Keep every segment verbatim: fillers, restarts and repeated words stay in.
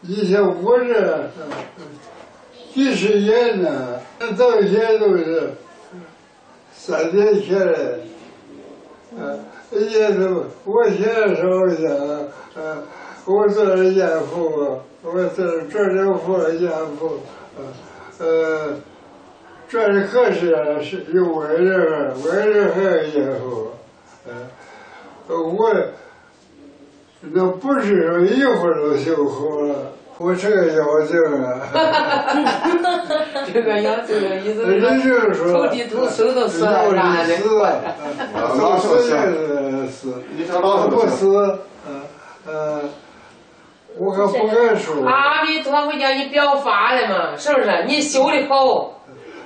以前我这几十年呢，到现在都是三年前的，呃，也都我现在说一下，呃，我做了严父，我做赚了父严父，呃，呃，赚的可是是有为人，为人还有严父，呃，我那不是说一会儿都修好了。我这个妖精啊， 这个妖精的意思是说土地土生都死了，啥的， 都死也死，老不死，嗯呃，我可不敢说。 阿弥陀佛，叫你表法了嘛，是不是？你修的好。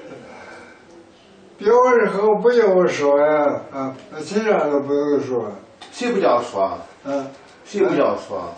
表的好不要说呀，啊，其他都不用说。 谁不叫说？ 嗯， 谁不叫说？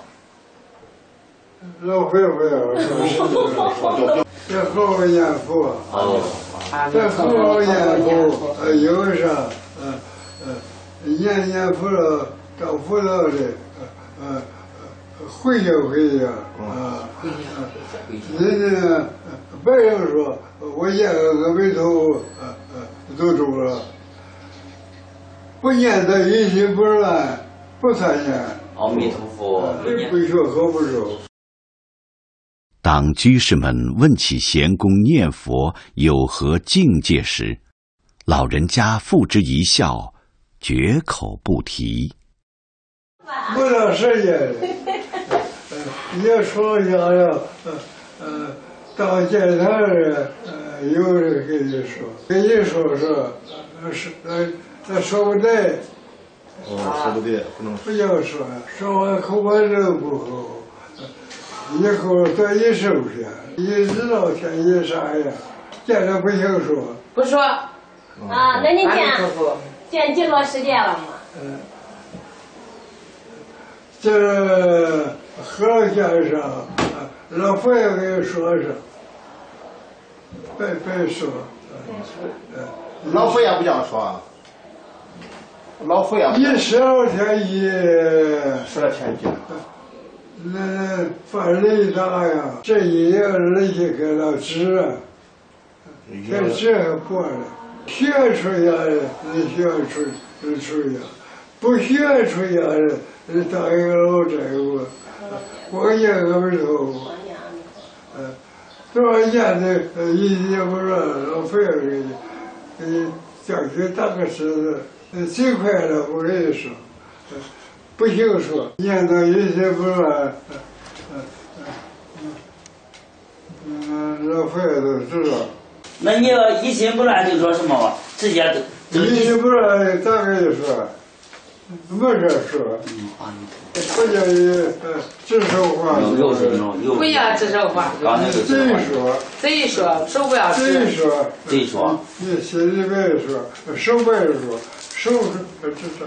老会不要说，这好好念佛，这好好念佛，呃，有啥，呃呃，念念佛了，找佛道的，呃呃，回家回家啊，人家别人说我念个阿弥陀佛，呃呃，都中了，不念的一心不乱，不参念。 阿弥陀佛， 不学和不熟。 当居士们问起贤公念佛有何境界时，老人家付之一笑，绝口不提。 不长时间，也说想要，呃呃，当检查人，呃，有人跟你说，跟你说说，呃是呃那说不对。 哦，说不对，不能不要说，说完口感真不好。以后多一收拾，你知道天气啥样，见着不行说。 不说。 啊，那你见见几多时间了嘛？ 嗯，这何先生，老佛爷给你说说，别别说。 老佛爷不叫说。老佛爷。 一十二天一。 十二天一。 那犯雷大呀，这一夜人家给了纸啊，这纸还破了，学出家人，你学出出家，不学出家人，你当一个老债务，我念个不头，嗯，多少年的一也不让老费给你，给你叫去打个石子，最快了，我跟你说。不行说，念到一些不乱，嗯嗯嗯，老佛爷都知道。 那你要一心不乱就说什么吧？直接都。一心不乱咋跟你说？没事说。嗯啊。不叫你呃指手画脚。 不要指手画脚。 贼说。 贼说，手不要指。 贼说。 贼说。 你心里别说，手别说，手指指。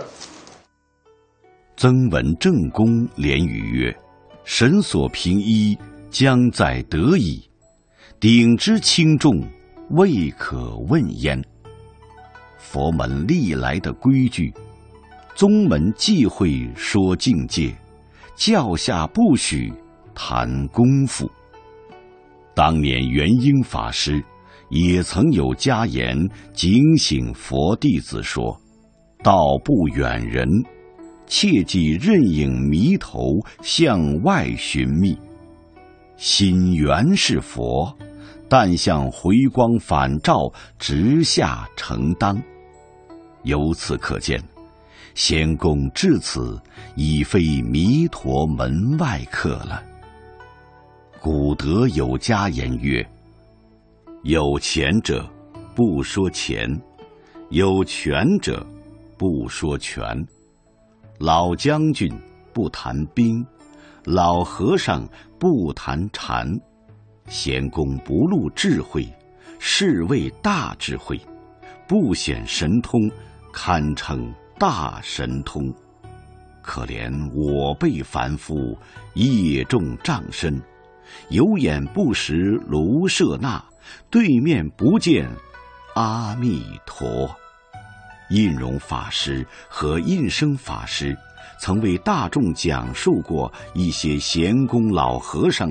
曾闻正公连语曰：“神所凭依，将在得矣。鼎之轻重，未可问焉。”佛门历来的规矩，宗门忌讳说境界，教下不许谈功夫。当年元婴法师也曾有家言警醒佛弟子说：“道不远人。”切忌任影迷头向外寻觅，心原是佛，但向回光返照直下承当。由此可见，仙公至此已非弥陀门外客了。古德有家言曰：“有钱者不说钱，有权者不说权。老将军不谈兵，老和尚不谈禅。贤公不露智慧，是谓大智慧；不显神通，堪称大神通。可怜我辈凡夫，业重障身，有眼不识卢舍那，对面不见阿弥陀。”印容法师和印生法师曾为大众讲述过一些贤公老和尚